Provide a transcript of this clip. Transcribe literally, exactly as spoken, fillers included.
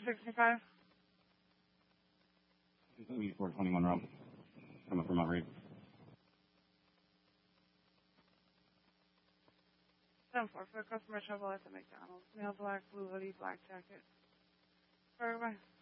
sixty-five. four twenty-one Rob. Coming from Mount Reed. seven four for customer Chevrolet at McDonald's. Male black, blue hoodie, black jacket. Bye bye.